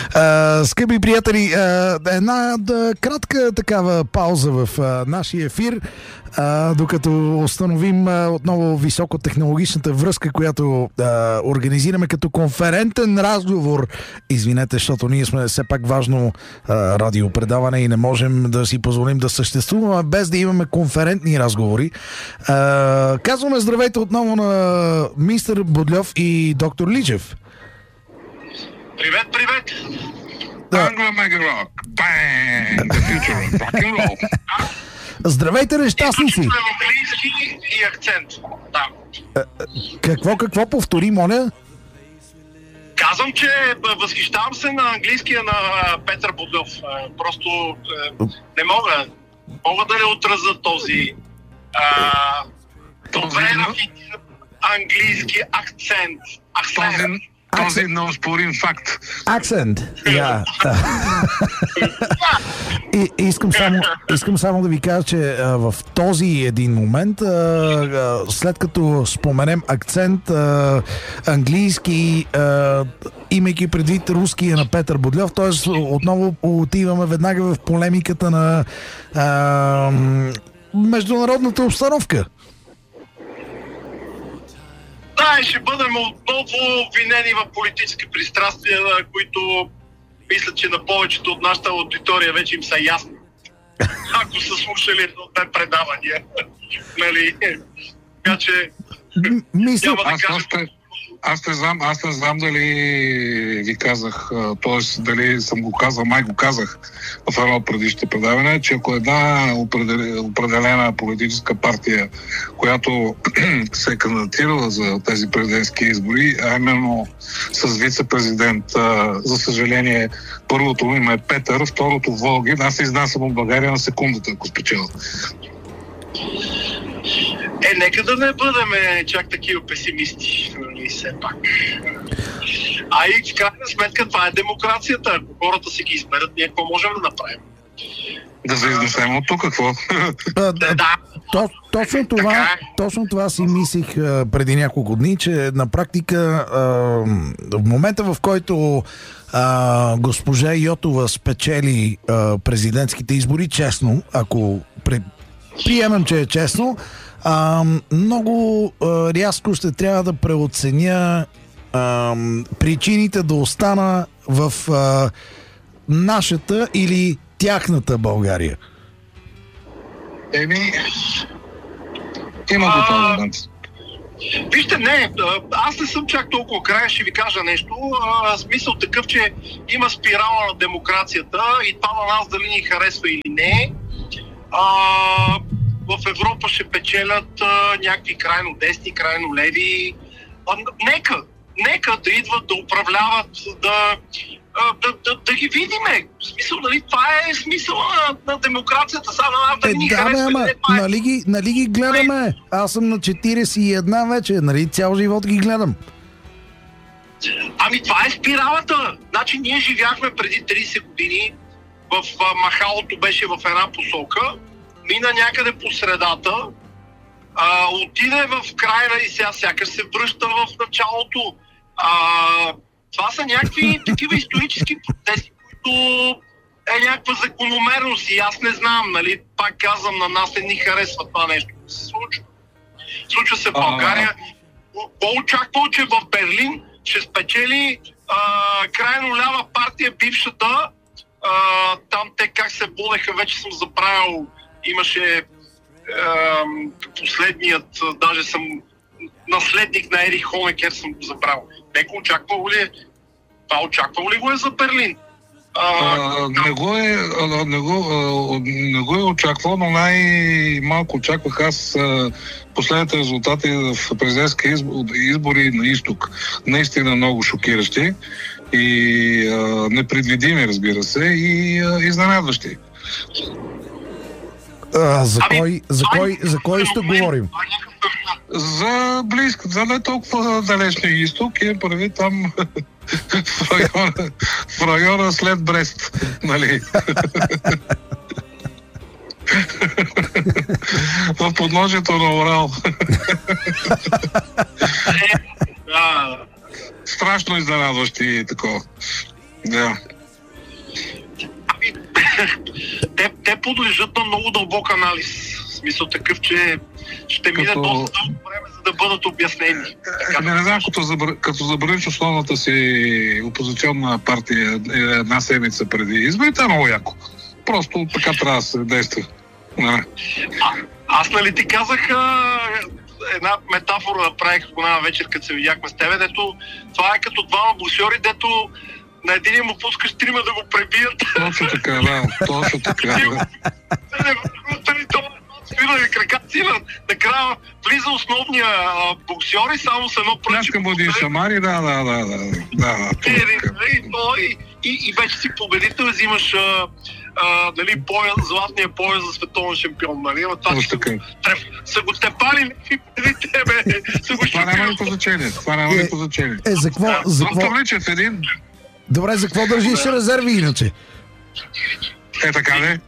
Скъпи приятели, една кратка такава пауза в нашия ефир, докато установим отново високотехнологичната връзка, която организираме като конферентен разговор. Извинете, защото ние сме все пак важно радиопредаване и не можем да си позволим да съществуваме без да имаме конферентни разговори. Казваме здравейте отново на мистер Будлев и доктор Личев. Привет, привет! Anglo Mega Rock. Bang! The future of rock and roll. Здравейте, нещастници! Английски и акцент. Да. Какво повтори, моля? Казвам, че възхищавам се на английския на Петър Будлев. Просто не мога да не отразя този добре рафиниран английски акцент. Този неоспорим факт. Акцент. Искам само да ви кажа, че в този един момент, след като споменем акцент, английски, имайки предвид руския на Петър Будлев, т.е. отново отиваме веднага в полемиката на международната обстановка. Да, ще бъдем отново обвинени в политически пристрастия, които мисля, че на повечето от нашата аудитория вече им са ясни. Ако са слушали едно предавания. Нали? Така че няма да кажа... Аз не знам дали ви казах, т.е. дали съм го казал, май го казах в едно от предишните предаване, че ако една определена политическа партия, която се е кандидатирала за тези президентски избори, а именно с вице-президент, за съжаление, първото име е Петър, второто Волгин, аз се изнасям от България на секундата, ако спечела. Нека да не бъдем чак такива песимисти, нали, все пак. А и в крайна сметка това е демокрацията. Ако хората си ги изберат, ние какво можем да направим? Да се изнесем от тук, какво? Да. Точно това си мислих преди няколко дни, че на практика в момента, в който госпожа Йотова спечели президентските избори, честно, ако приемам, че е честно, много рязко ще трябва да преоценя причините да остана в нашата или тяхната България. Има го този момент. Вижте, аз не съм чак толкова крайен, ще ви кажа нещо. Смисъл такъв, че има спирала на демокрацията и това на нас дали ни харесва или не. В Европа ще печелят някакви крайно десни, крайно леви. Нека да идват, да управляват, да ги видиме. В смисъл, нали, това е смисъл на демокрацията. Сега на нас да ни харесва. Нали ги гледаме? Аз съм на 41 вече, нали, цял живот ги гледам. Ами това е спиралата. Значи ние живяхме преди 30 години, в махалото беше в една посока, мина някъде по средата, отиде в края и сега сякаш се връща в началото. Това са някакви такива исторически процеси, които е някаква закономерност и аз не знам, нали, пак казвам, на нас не ни харесва това нещо да се случва. Случва се в България. По-очаквал, че в Берлин ще спечели крайно лява партия, бившата. Там те как се бодеха, вече съм забравил. Имаше последният, даже съм наследник на Ерих Хонекер, съм го забравил. Неко очаквало ли е? Това очаквало ли го е за Берлин? Не го е очаквал, но най-малко очаквах аз последните резултати в президентски избори на изток. Наистина много шокиращи и непредвидими, разбира се, и изненадващи. За кой ще говорим? За близко, за не толкова далечния изток, и прави там в района след Брест, нали? В подножието на Урал. Страшно изненадващи такова. Да. те подлежат на много дълбок анализ. В смисъл такъв, че ще мине доста дълго време, за да бъдат обяснени. Не знам, като забраниш основната си опозиционна партия една седмица преди изборите, е много яко. Просто така трябва да се действа. Аз нали ти казах една метафора направих една вечер, като се видяхме с тебе, дето това е като двама боксьори, дето на един му пускаш трима да го пребият. Точно така, да. Точно така, да. Свирали кракаци, накрая влиза основния боксьор и само с едно пръче. Някакъм един шамари, да. И вече си победител, взимаш златния пояс за световен шампион. Нали? Са го тепали някакви преди тебе. Това няма никакво значение. За какво? Добре, за какво държиш резерви иначе? Така де.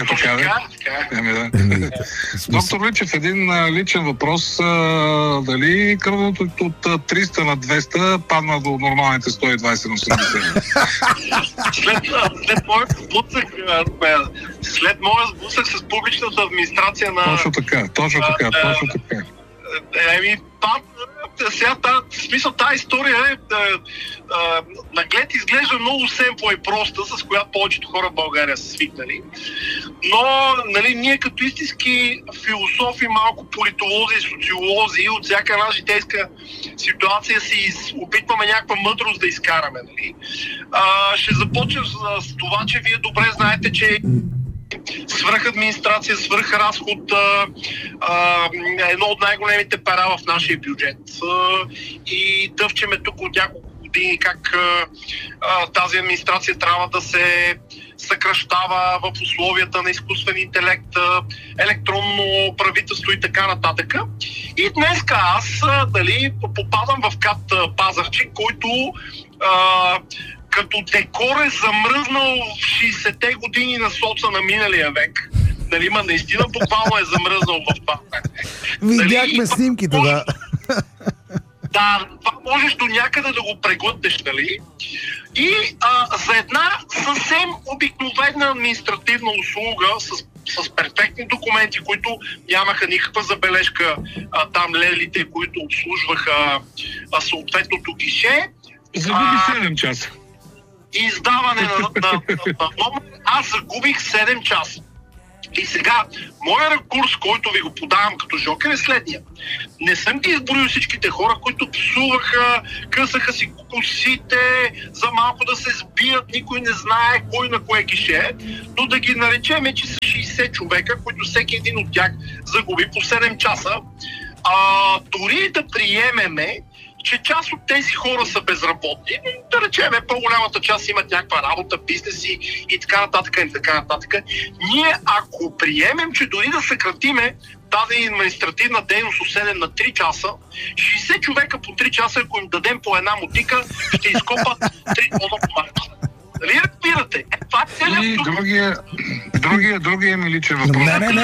Доктор Личев, един личен въпрос. Дали кръвното от 300 на 200 падна до нормалните 120 на 80? След моя сблъсък с публичната администрация на... Точно така. Сега, смисъл, тази история наглед изглежда много семпла и проста, с която повечето хора в България са свикнали. Но нали, ние като истински философи, малко политолози и социолози от всяка една житейска ситуация си опитваме някаква мъдрост да изкараме. Нали. Ще започнем с това, че вие добре знаете, че свръхадминистрация, свръхразход, едно от най-големите пера в нашия бюджет. И дъвчеме тук от няколко години как тази администрация трябва да се съкращава в условията на изкуствен интелект, електронно правителство и така нататък. И днеска аз попадам в КАТ Пазарджик, който като декор е замръзнал в 60-те години на соца на миналия век. Нали, наистина буквално е замръзнал в това. Видяхме снимките, да. Да, това можеш до някъде да го преглътнеш, нали? И за една съвсем обикновена административна услуга с перфектни документи, които нямаха никаква забележка, там лелите, които обслужваха съответното гише. Загуби 7 часа. Издаване на номер, аз загубих 7 часа. И сега, моя рекурс, който ви го подавам като жокер, е следния. Не съм ти изборил всичките хора, които псуваха, късаха си косите, за малко да се сбият, никой не знае кой на кое гише, но да ги наречеме, че са 60 човека, които всеки един от тях загуби по 7 часа. Дори да приемеме, че част от тези хора са безработни, да речеме, по-голямата част имат някаква работа, бизнеси и така нататък. Ние, ако приемем, че дори да съкратиме тази административна дейност от 7 на 3 часа, 60 човека по 3 часа, ако им дадем по една мотика, ще изкопат 3 тона помарки. Дали разбирате? Това е целият... Другия ми личен въпрос.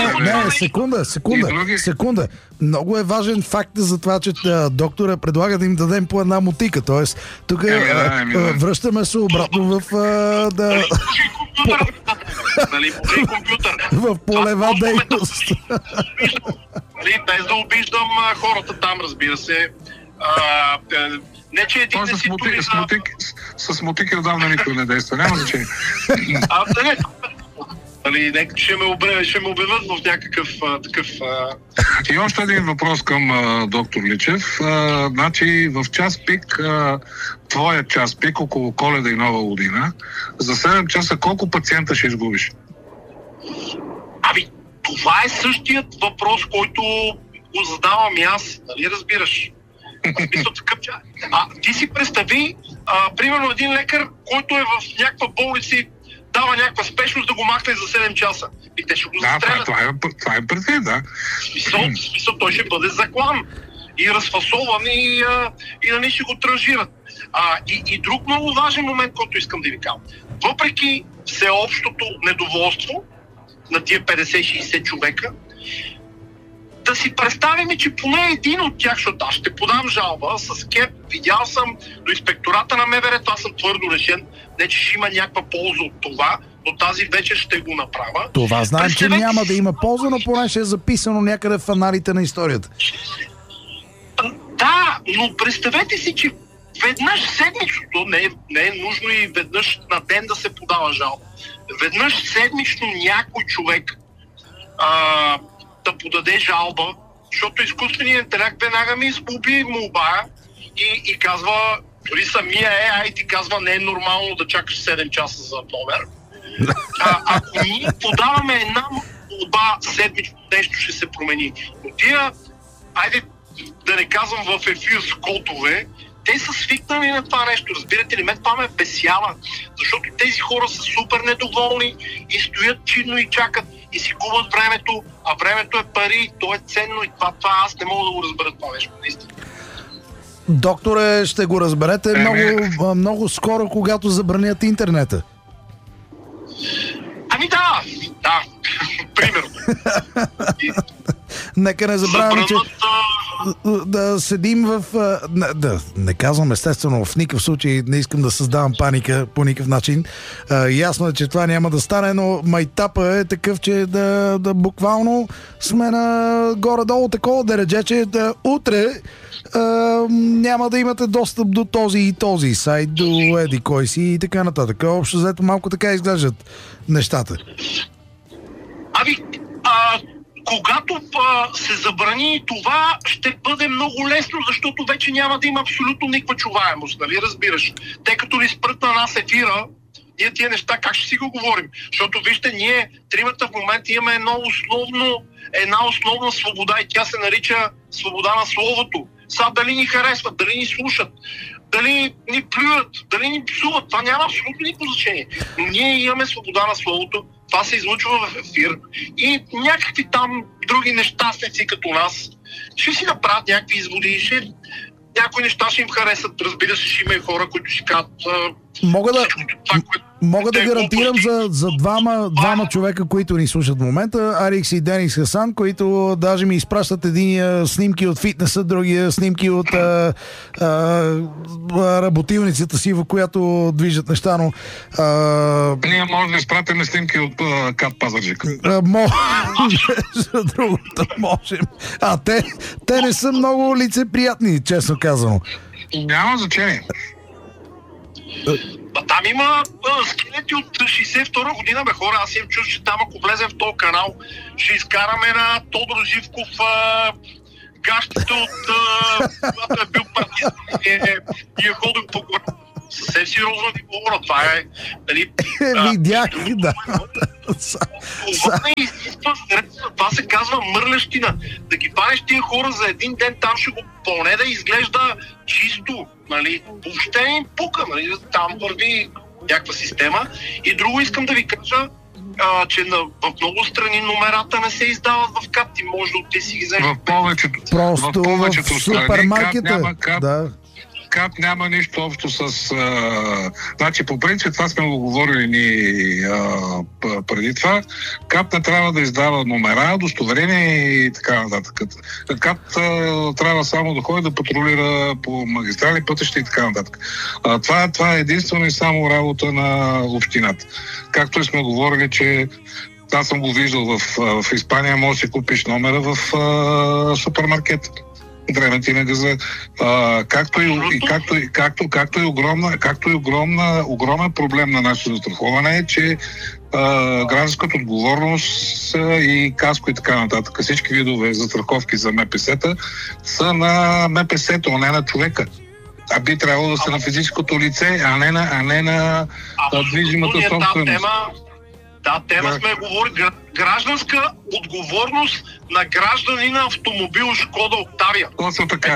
Не, секунда. Много е важен факт за това, че доктора предлага да им дадем по една мотика. Тоест, тук връщаме се обратно в... в полева дейност. Без да обиждам хората там, разбира се. Не, че един с мотики отдавна никой не действа. Няма значение. Ще ме обявят в някакъв такъв... И още един въпрос към доктор Личев. Значи в час пик, твоя час пик, около Коледа и Нова година, за 7 часа колко пациента ще изгубиш? Това е същият въпрос, който го задавам и аз. Нали разбираш? Ти си представи, примерно един лекар, който е в някаква болница и дава някаква спешност да го махне за 7 часа. И те ще го застрелят. Това е предвид, да. Смисъл, той ще бъде заклан и разфасован и нали ще го транжират. И друг много важен момент, който искам да ви кажа. Въпреки всеобщото недоволство на тия 50-60 човека, да си представим, че поне един от тях, защото аз ще подам жалба с КЕП, видял съм до инспектората на МВР, аз съм твърдо решен, не че ще има някаква полза от това, но тази вечер ще го направя. Това знаем, че няма да има полза, но поне ще е записано някъде в аналите на историята. Да, но представете си, че веднъж седмично, не е нужно и веднъж на ден да се подава жалба. Веднъж седмично някой човек да подаде жалба, защото изкуственият интелект веднага ми изгуби молба и казва, дори самия AI ти казва, не е нормално да чакаш 7 часа за номер. Ако ние подаваме една молба седмично, нещо ще се промени. Но тия, айде да не казвам в ефир с котове, те са свикнали на това нещо, разбирате ли? Мен това ме бесява, защото тези хора са супер недоволни и стоят чинно и чакат и си губят времето, а времето е пари, то е ценно и това аз не мога да го разбера това нещо, наистина. Докторе, ще го разберете много скоро, когато забранят интернета. Ами да, примерно. Нека не забравяме, че да седим в... не казвам естествено, в никакъв случай не искам да създавам паника по никакъв начин. Ясно е, че това няма да стане, но майтапа е такъв, че да буквално сме на горе-долу такова дередже, че утре няма да имате достъп до този и този сайт, до еди кой си и така нататък. Общо взето малко така изглеждат нещата. Когато се забрани това, ще бъде много лесно, защото вече няма да има абсолютно никаква чуваемост, нали разбираш? Те като ни спрат на нас ефира, ние тия неща как ще си го говорим? Защото вижте, ние тримата в момента имаме една основна свобода и тя се нарича свобода на словото. Сега дали ни харесват, дали ни слушат, дали ни плюят, дали ни псуват, това няма абсолютно никакво значение. Но ние имаме свобода на словото, това се излучва в ефир и някакви там други нещастници като нас ще си направят някакви изводи, някои неща ще им харесат, разбира се, ще има и хора, които ще кажат Мога да гарантирам за двама човека, които ни слушат в момента, Арикс и Денис Хасан, които даже ми изпращат единия снимки от фитнеса, другия снимки от работилницата си, в която движат неща, но... Ние може да изпратим снимки от Кат Пазарджик. За другото можем. Те не са много лицеприятни, честно казано. Няма значение. Там има скелети от 62 година, бе хора, аз им чуш, че там ако влезем в този канал, ще изкараме на Тодор Живков гащите от когато е бил партист и е ходил по горе. Съвсем сериозно ви говоря, това е... Видях, да. Това се казва мърлещина. Да ги панеш тия хора за един ден, там ще го поне да изглежда чисто, нали? Въобще им пука, нали? Там върви някаква система. И друго искам да ви кажа, че в много страни номерата не се издават в КАТ и може да си ги вземеш. В повечето супермаркета. КАТ няма нищо общо с... Значи, по принцип, това сме го говорили ни преди това. КАТ не трябва да издава номера, удостоверения и така нататък. КАТ трябва само да ходи да патрулира по магистрали, пътища и така нататък. Това е единствено и само работа на общината. Както и сме говорили, че аз съм го виждал в Испания, може да си купиш номера в супермаркет. Време ти не да за... Както и огромен проблем на нашето застраховане е, че гражданската отговорност и каско и така нататък, всички видове застраховки за МПС-та са на МПС-то, а не на човека. А би трябвало да са на физическото лице, а не на движимата собственост. Тема сме говорили. Гражданска отговорност на граждани на автомобил Шкода Октавия. Точно така,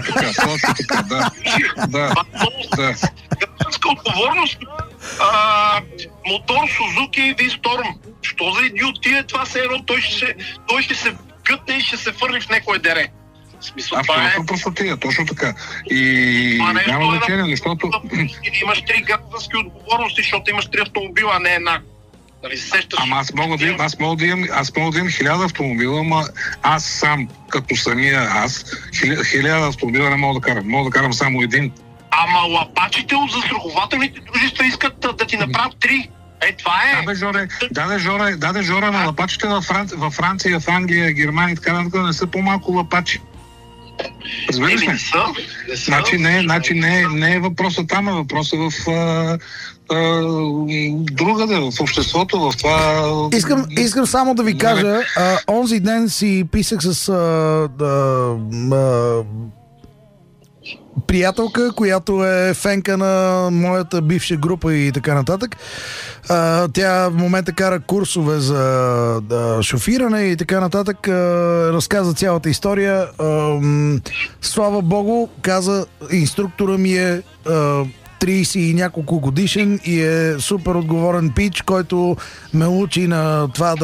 да. Гражданска отговорност на мотор Сузуки V-Storm. Що за идиотия е това? Той ще се гътне и ще се фърли в някое дере. Абсолютно простотия, точно така. И няма значение, защото... Имаш 3 граждански отговорности, защото имаш 3 автомобила, а не една. Ама аз мога да имам 1000 автомобила, ама аз сам, като самия 1000 автомобила не мога да карам. Мога да карам само един. Ама лапачите от застрахователните дружества искат да ти направят 3. Това е. Даде Жоре на лапачите във Франция, в Англия, Германия и така нататък не са по-малко лапачи. Разбираш ли? Не са. Значи не е въпросът там, е въпросът в другаде, в обществото, в това... Искам само да ви кажа, онзи ден си писах с приятелка, която е фенка на моята бивша група и така нататък. Тя в момента кара курсове за шофиране и така нататък. Разказа цялата история. Слава Богу, каза, инструктора ми е 30 и няколко годишен и е супер отговорен пич, който ме учи на това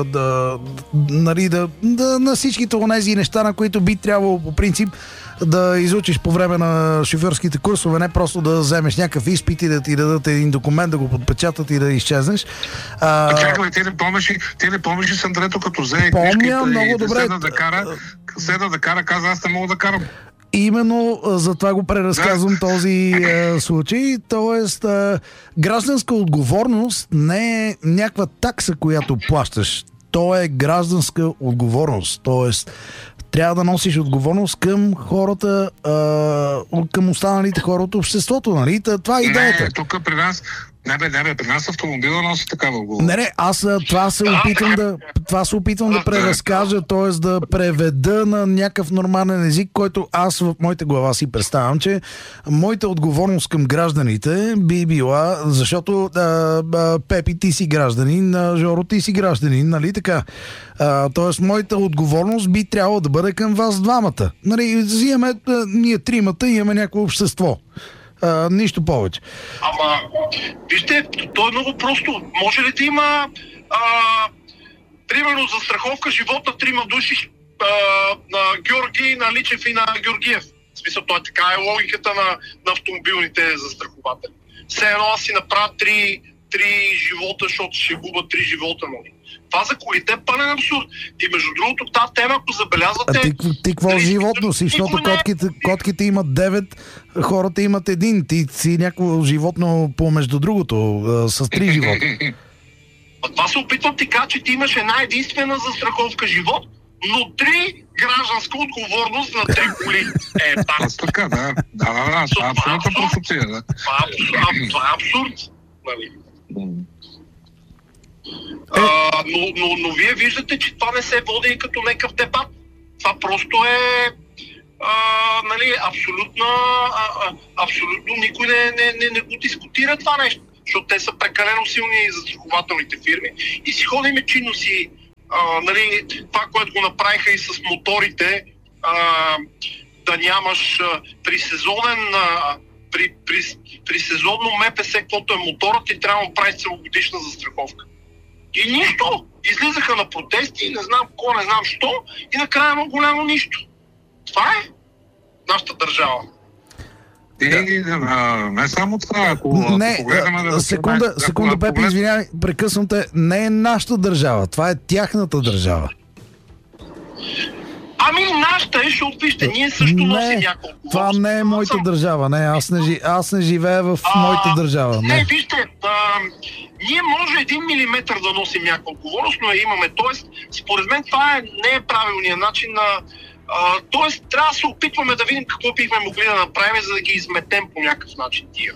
на всичките онези неща, на които би трябвало по принцип да изучиш по време на шофьорските курсове, не просто да вземеш някакъв изпит и да ти дадат един документ, да го подпечатат и да изчезнеш. Чакай, ти не помниш ли Сандрето, като взе книжката много и добре. седна да кара, каза, аз не мога да карам. Именно за това го преразказвам този случай. Тоест, гражданска отговорност не е някаква такса, която плащаш. То е гражданска отговорност. Тоест, трябва да носиш отговорност към хората, към останалите хора от обществото, нали? Това е идеята. Не, тук при нас... при нас автомобила носи такава отговорност. Не, аз това се опитвам да преразкажа, т.е. да преведа на някакъв нормален език, който аз в моята глава си представям, че моята отговорност към гражданите би била, защото Пепи, ти си гражданин, Жоро, ти си гражданин, нали така? Т.е. моята отговорност би трябвало да бъде към вас двамата. Нали, ние тримата имаме някакво общество. Нищо повече. Ама, вижте, то е много просто. Може ли да има примерно за страховка живот на трима души на Георги, на Личев и на Георгиев? В смисъл, това така е логиката на автомобилните застрахователи. Все едно аз си направя три живота, защото ще губа 3 живота, нали? Това за колите е пълен абсурд. И между другото, тази тема, ако забелязвате... Ти какво животно си, защото котките имат 9, хората имат 1. Ти си някакво животно помежду другото, с 3 живота. Това се опитвам ти кажа, че ти имаш една единствена застраховка живот, но 3 гражданска отговорност на 3 коли. Така, да. Това е абсолютна просоция, да. Това е абсурд. Нали? Но вие виждате, че това не се води като някакъв дебат. Това просто е нали, абсолютно никой не го дискутира това нещо, защото те са прекалено силни застрахователните фирми и си ходиме чинно си нали, това, което го направиха и с моторите, да нямаш при сезонно МПС, каквото е моторът, и трябва да прави целогодишна застраховка. И нищо. Излизаха на протести, не знам какво, не знам що, и накрая има голямо нищо. Това е нашата държава. Не само това, секунда, Пепи, извинявай, прекъсвам те. Не е нашата държава, това е тяхната държава. Ами нашата е, защото вижте, ние също носим няколко. Това не е моята държава, не, аз не живея в моята държава. Не, вижте, ние може 1 милиметър да носим някаква отговорност, но я имаме. Тоест, според мен това не е правилният начин на... Тоест, трябва да се опитваме да видим какво бихме могли да направим, за да ги изметем по някакъв начин тия.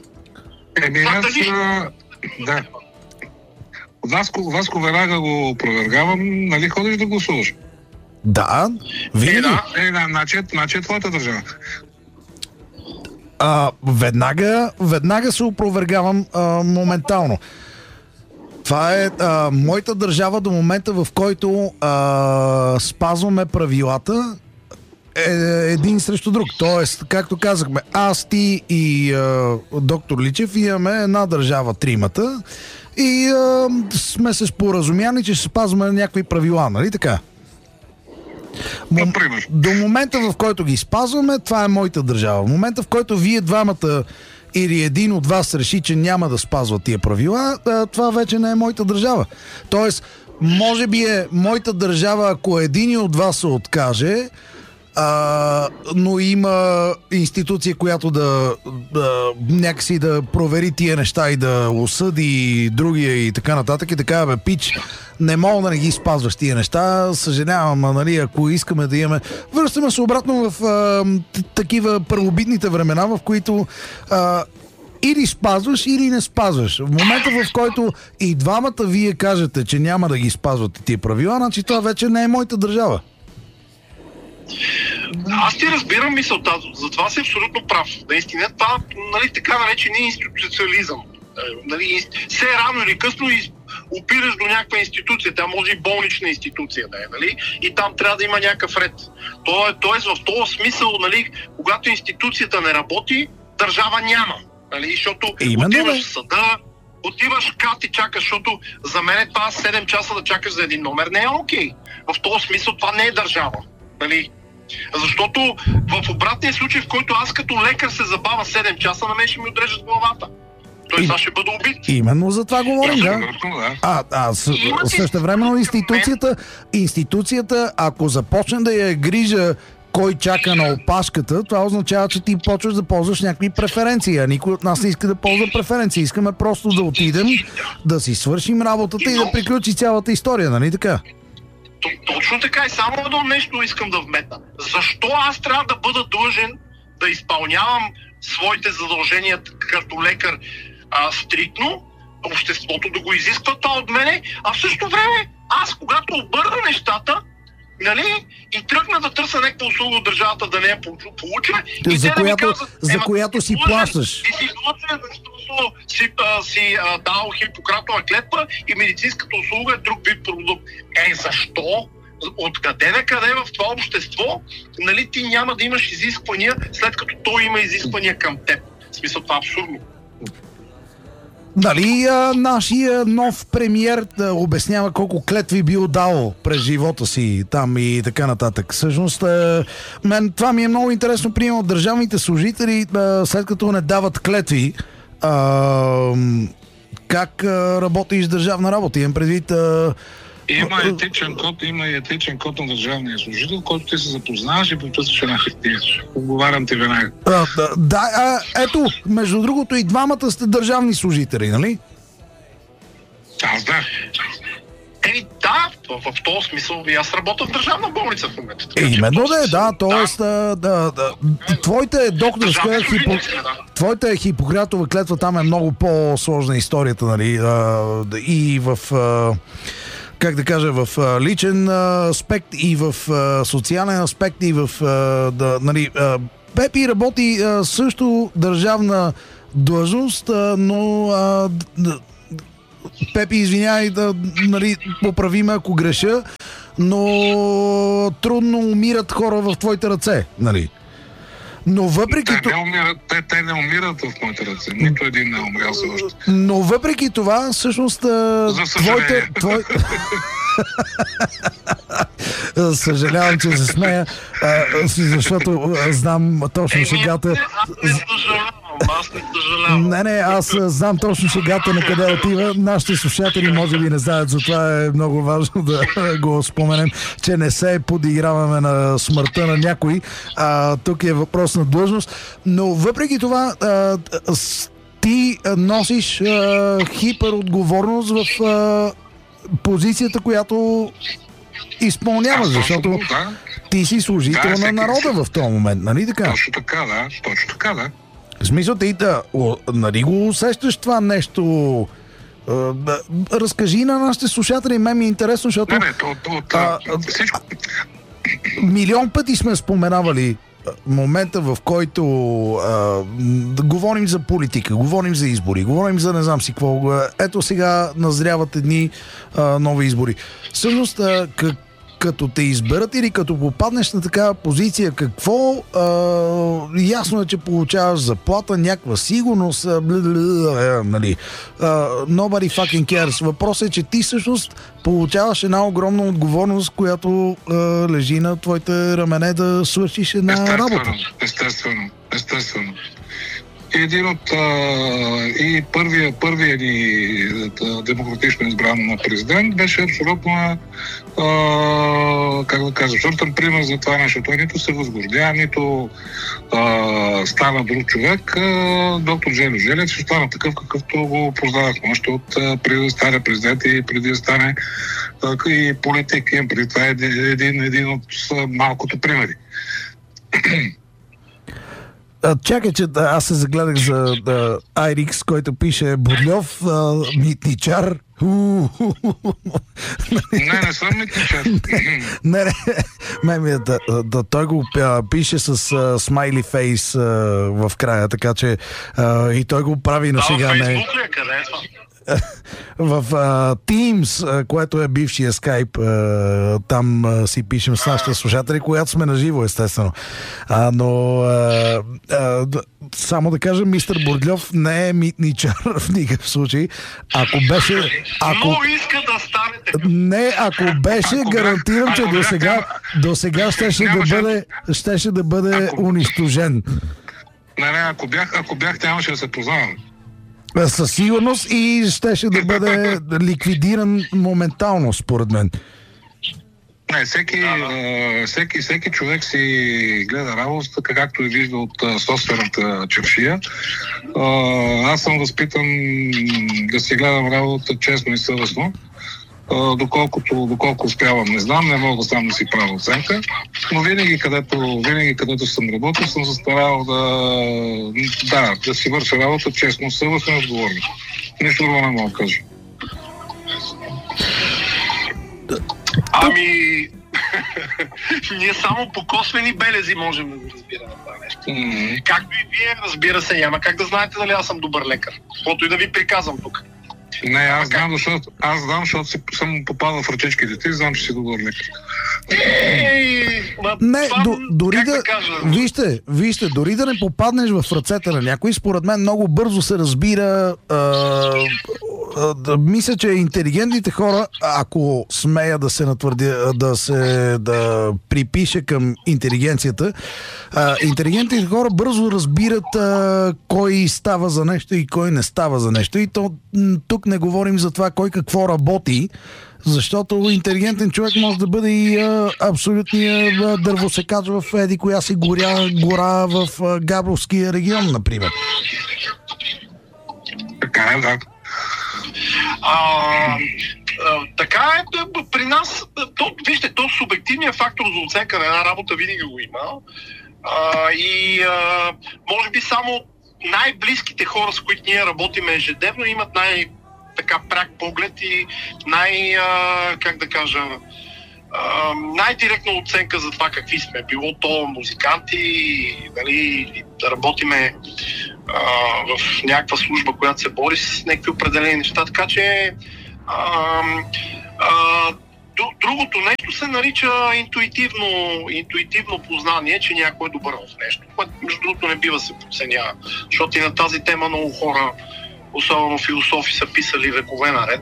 Да. Васко веднага го опровергавам, нали ходиш да гласуваш? Да, винаги. Значи е твоята държава. Веднага се опровергавам моментално. Това е моята държава до момента, в който спазваме правилата един срещу друг. Тоест, както казахме, аз, ти и доктор Личев имаме една държава, тримата, и сме се споразумяли, че ще спазваме някакви правила, нали така? До момента, в който ги спазваме, това е моята държава. В момента, в който вие двамата или един от вас реши, че няма да спазва тия правила, това вече не е моята държава. Тоест, може би е моята държава, ако един от вас се откаже, но има институция, която да някакси да провери тия неща и да осъди другия и така нататък и така, бе, пич, не мога да не ги спазваш тия неща, съжалявам, нали, ако искаме да имаме... Връщаме се обратно в такива първобитните времена, в които или спазваш, или не спазваш. В момента, в който и двамата вие кажете, че няма да ги спазвате тия правила, значи това вече не е моята държава. Аз ти разбирам мисълта, затова си абсолютно прав. Наистина това, нали, така наречен институциализъм. Нали, все рано или късно опираш до някаква институция, тя може и болнична институция да е, нали? И там трябва да има някакъв ред. Тоест в този смисъл, нали, когато институцията не работи, държава няма. Нали? Защото отиваш в съда, отиваш кат и чакаш, защото за мен това 7 часа да чакаш за един номер не е окей. В този смисъл това не е държава. Нали? Защото в обратния случай, в който аз като лекар се забавя 7 часа, на мен ще ми отрежат главата. Той сега ще бъде убит. Именно за това говорим, да. Същевременно институцията, ако започне да я грижа кой чака на опашката, това означава, че ти почваш да ползваш някакви преференции, а никой от нас не иска да ползва преференции. Искаме просто да отидем, да си свършим работата и да приключи цялата история, нали така? Точно така и само едно нещо искам да вметна. Защо аз трябва да бъда длъжен да изпълнявам своите задължения като лекар стриктно, обществото да го изисква това от мене, а в същото време аз когато обърна нещата, нали, и тръгна да търся някаква услуга от държавата да не я получа, и за която си плащаш. И си длъжен, защото си дал Хипократова клетва и медицинската услуга е друг вид продукт. Защо? Откъде на къде в това общество, нали, ти няма да имаш изисквания, след като той има изисквания към теб? В смисъл, това е абсурдно. Нали, нашия нов премиер да обяснява колко клетви бил дал през живота си там и така нататък. Всъщност, мен това ми е много интересно, примерно от държавните служители, след като не дават клетви, как работиш държавна работа? Имам предвид... Има и етичен код на държавния служител, който ти се запознаваш и подписваш една хартия. Отговарям ти веднага. Ето, между другото и двамата сте държавни служители, нали? Аз да. Да, в този смисъл и аз работя в държавна болница в момента. Именно т.е. твоята е докторска, твоята Хипократова клетва, там е много по-сложна историята, нали? И в... как да кажа, в личен аспект и в социален аспект и в... нали, Пепи работи също държавна длъжност, но Пепи, извинявай, нали, поправи ме ако греша, но трудно умират хора в твоите ръце, нали? Но въпреки това... Те не умират в моите ръце. Нито един не умрял за още. Но въпреки това, всъщност... Съжалявам, че се смея, защото знам точно шегата. Аз не съжалявам. Не, аз знам точно шегата на къде отива. Нашите слушатели може би не знаят, затова е много важно да го споменем, че не се подиграваме на смъртта на някой. Тук е въпрос на длъжност. Но въпреки това, ти носиш хиперотговорност в позицията, като изпълняваш, защото ти си служител на народа в този момент, нали така? Точно така, да. В смисъл, ти нали го усещаш това нещо? Разкажи на нашите слушатели, мен ми е интересно, защото всичко... милион пъти сме споменавали момента, в който говорим за политика, говорим за избори, говорим за не знам си какво. Ето сега назряват едни нови избори. Всъщност, като те изберат или като попаднеш на такава позиция, какво ясно е, че получаваш заплата, някаква сигурност, нали. Nobody fucking cares. Въпросът е, че ти всъщност получаваш една огромна отговорност, която лежи на твоите рамене да свършиш една работа. Естествено. един от и първия ни демократично избран президент беше абсолютно как да кажа, абсолютен пример за това нещо. Той нито се възгордя, нито стана друг човек. Доктор Желю Желев ще стана такъв, какъвто го познавахме още от преди да стане президент и преди да стане и политик. Преди това е един от малкото примери. Чакай, че аз се загледах за Айрикс, който пише Бурльов, митничар. Не съм митничар. Не, той го пише с смайли фейс в края, така че и той го прави на шега. Фейсбук ли е? Къде е това? В Teams, което е бившия Skype, там си пишем с нашите слушатели, когато сме на живо, естествено. Но само да кажа, мистер Бурдльов не е митничар в никакъв случай. Ако беше... Много иска да стане такъв. Не, ако беше, гарантирам, че до сега щеше да бъде унищожен. Не, ако бях, нямаше да се познавам. Със сигурност и щеше да бъде ликвидиран моментално, според мен. Не, всеки човек си гледа работата, както е вижда от собствената чевшия. Аз съм възпитан да си гледам работата честно и съвестно. Доколко успявам, не знам, не мога сам да си правя оценка, но винаги където съм работил, съм се старал да си върша работа честно, съвестно и отговорно. Нищо друго не мога да кажа. Ние само по косвени белези можем да го разбираме това нещо. Както и вие, разбира се, няма как да знаете дали аз съм добър лекар. Каквото и да ви приказвам тук. Не, аз знам, защото съм попадал в ръчичките ти и знам, че си добър лекар. Вижте, дори да не попаднеш в ръцете на някой, според мен много бързо се разбира. Мисля, че интелигентните хора, ако смея да се натвърдя, да припише към интелигенцията, интелигентните хора бързо разбират кой става за нещо и кой не става за нещо. И тук не говорим за това кой какво работи, защото интелигентен човек може да бъде и абсолютния дървосекач в еди коя си гора в Габровския регион, например. Така е, да. Така е при нас. Вижте, то субективният фактор за оценка на една работа винаги го има. Може би само най-близките хора, с които ние работим ежедневно, имат така пряк поглед и най-директна оценка за това какви сме. Било то музиканти, нали, да работиме в някаква служба, която се бори с някакви определени неща. Така че другото нещо се нарича интуитивно познание, че някой е добър в нещо. Което между другото не бива се подценява, защото и на тази тема много хора, особено философи, са писали векове наред.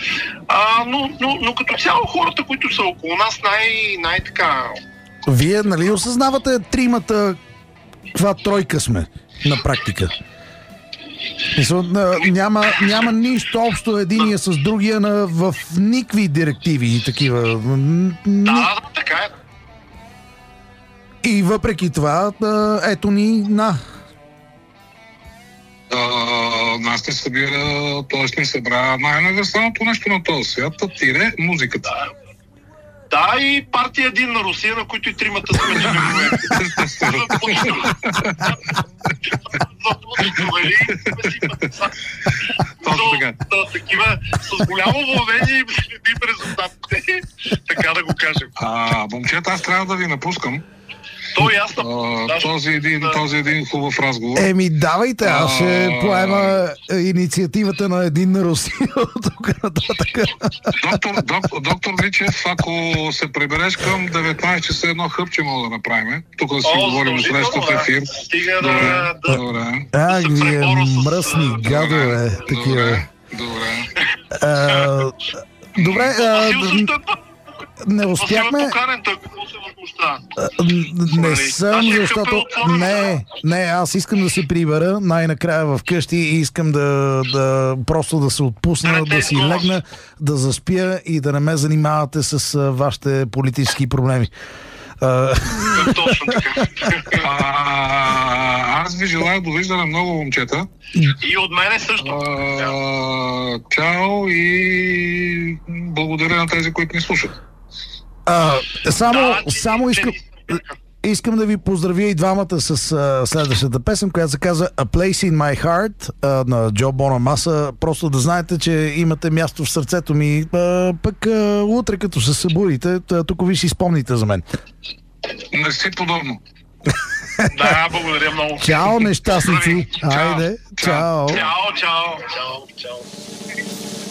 Но като цяло хората, които са около нас, най-така... Вие, нали, осъзнавате тримата каква тройка сме на практика? Няма нищо общо единия с другия в никакви директиви и такива. Да, така е. И въпреки това, ето ни нас не събира, т.е. не събра най-универсалното нещо на този свят, музиката. Да, и партия един на Русия, на които и тримата сме членове. Такива с голямо вълнение и следим резултатите, така да го кажем. Момчета, аз трябва да ви напускам. То е ясно. Този един хубав разговор. Давайте, аз ще поема инициативата на един на Русия от тук нататък. Доктор Вичев, ако се прибереш към 19 часа, едно хъпче мога да направим. Тук да си говорим на следващата ефир. Стига Добре. Вие мръсни гадове. Такива. Добре. Добре. не успяхме. Поканен, той какво се възмущава? Не съм, защото... Не, аз искам да се прибера най-накрая вкъщи и искам просто да се отпусна, да си легна, да заспя и да не ме занимавате с вашите политически проблеми. Точно така. Аз ви желая довиждане много, момчета. И от мене също. Чао и благодаря на тези, които ни слушат. Само искам да ви поздравя и двамата с следващата песен, която се казва A Place in My Heart на Джо Бонамаса. Просто да знаете, че имате място в сърцето ми. Пък утре, като се събудите, тук ви си спомните за мен. Не си подобно. Да, благодаря много. Чао, нещастници. Чао. Айде, чао. Чао.